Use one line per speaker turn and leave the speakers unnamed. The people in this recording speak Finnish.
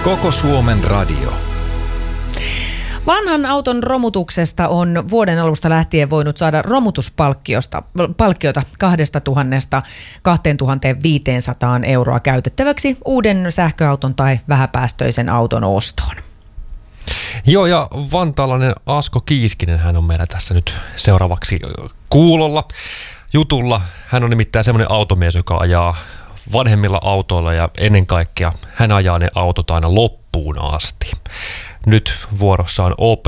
Koko Suomen radio.
Vanhan auton romutuksesta on vuoden alusta lähtien voinut saada romutuspalkkiota 2 000 2 500 euroa käytettäväksi uuden sähköauton tai vähäpäästöisen auton ostoon.
Joo, ja vantaalainen Asko Kiiskinen, hän on meillä tässä nyt seuraavaksi kuulolla jutulla. Hän on nimittäin semmoinen automies, joka ajaa vanhemmilla autoilla ja ennen kaikkea hän ajaa ne autot aina loppuun asti. Nyt vuorossa on Opel